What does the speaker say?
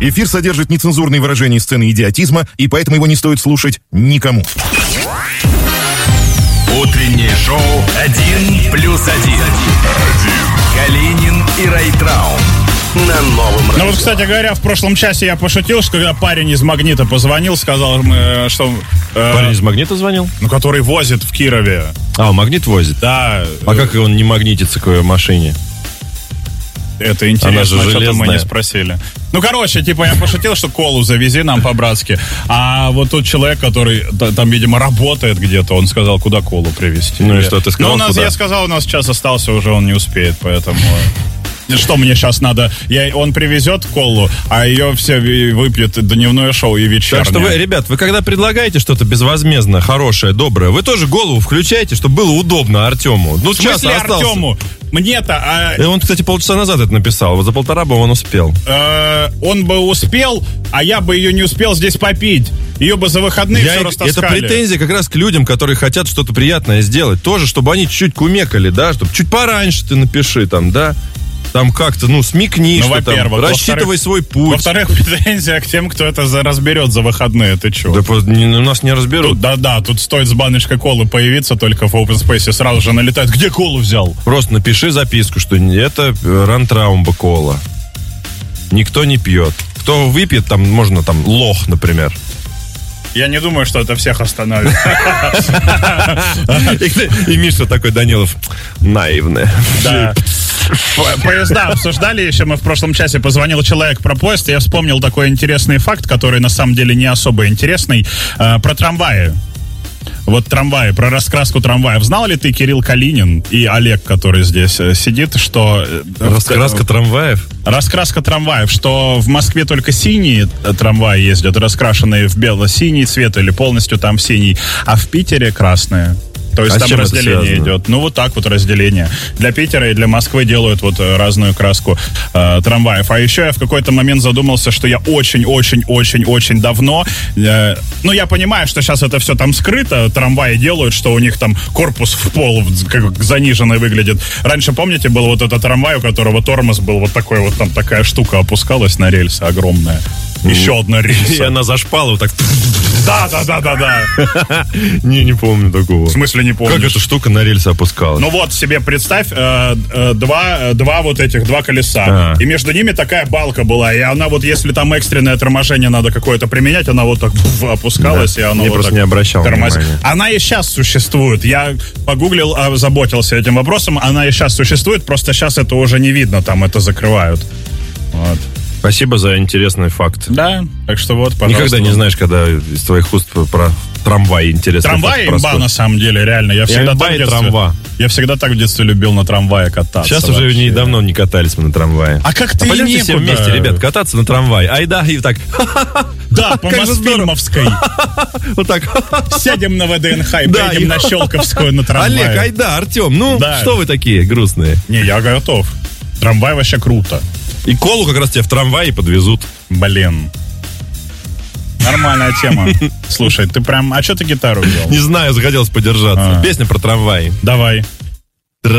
Эфир содержит нецензурные выражения и сцены идиотизма, и поэтому его не стоит слушать никому. Утреннее шоу «1+1». Калинин и Райтрау на Новом радио. Ну вот, кстати говоря, в прошлом часе я пошутил, что когда парень из «Магнита» позвонил, сказал, что... Парень из «Магнита» звонил? Ну, который возит в Кирове. А, «Магнит» возит? Да. А как он не магнитится к машине? Это интересно, что-то мы не спросили. Ну, короче, типа я пошутил, что колу завези нам по-братски. А вот тот человек, который там, видимо, работает где-то, он сказал, куда колу привезти. Ну и что, ты сказал, куда? Я сказал, у нас час остался, уже он не успеет, поэтому... Что мне сейчас надо? Он привезет колу, а ее все выпьют дневное шоу и вечернее. Так что вы, ребят, вы когда предлагаете что-то безвозмездно, хорошее, доброе, вы тоже голову включайте, чтобы было удобно Артему. Ну, в смысле Артему? Мне-то... Он, кстати, полчаса назад это написал. Вот за полтора бы он успел. Он бы успел, а я бы ее не успел здесь попить. Ее бы за выходные все растаскали. Это претензия как раз к людям, которые хотят что-то приятное сделать. Тоже, чтобы они чуть-чуть кумекали, да, чтобы чуть пораньше ты напиши там, да. Там как-то, смекни, что там, рассчитывай свой путь. Во-вторых, претензия к тем, кто это разберет за выходные, ты чё? Да у нас не разберут. Тут стоит с баночкой колы появиться только в Open Space, сразу же налетает, где колу взял? Просто напиши записку, что это Рантраумба кола. Никто не пьет. Кто выпьет, там можно лох, например. Я не думаю, что это всех остановит. И Миша такой, Данилов, наивный. Да. Поезда обсуждали еще, мы в прошлом часе позвонил человек про поезд, и я вспомнил такой интересный факт, который на самом деле не особо интересный, про трамваи. Вот трамваи, про раскраску трамваев. Знал ли ты, Кирилл Калинин и Олег, который здесь сидит, что... Раскраска трамваев? Раскраска трамваев, что в Москве только синие трамваи ездят, раскрашенные в бело-синий цвет или полностью там синий, а в Питере красные. То есть там разделение идет. Ну, вот так вот разделение. Для Питера и для Москвы делают вот разную краску трамваев. А еще я в какой-то момент задумался, что я очень-очень-очень-очень давно... я понимаю, что сейчас это все там скрыто, трамваи делают, что у них там корпус в пол как заниженный выглядит. Раньше, помните, был вот этот трамвай, у которого тормоз был вот такой вот, там такая штука опускалась на рельсы огромная. Еще одна рельса. И она зашпала вот так... Да. Не помню такого. В смысле не помню? Как эта штука на рельсы опускалась? Ну вот, себе представь, два колеса. И между ними такая балка была. И она вот, если там экстренное торможение надо какое-то применять, она вот так опускалась, и она я вот просто так не обращал внимания. Она и сейчас существует. Я погуглил, озаботился этим вопросом. Она и сейчас существует, просто сейчас это уже не видно, там это закрывают. Вот. Спасибо за интересный факт. Да, так что вот, пожалуйста. Никогда не знаешь, когда из твоих уст про трамвай интересный трамвай факт. Трамвай имба, на самом деле, реально. Я всегда так в детстве любил на трамвае кататься. Сейчас уже давно не катались мы на трамвае. А как ты пойдемте все вместе, ребят, кататься на трамвае. Айда, и так. Да, по Мосфильмовской. Вот так. Сядем на ВДНХ и поедем на Щелковскую на трамвае. Олег, айда, Артем, что вы такие грустные? Не, я готов. Трамвай вообще круто. И колу как раз тебе в трамвае подвезут. Блин. Нормальная тема. Слушай, ты прям... А что ты гитару взял? Не знаю, захотелось подержаться. Песня про трамвай. Давай.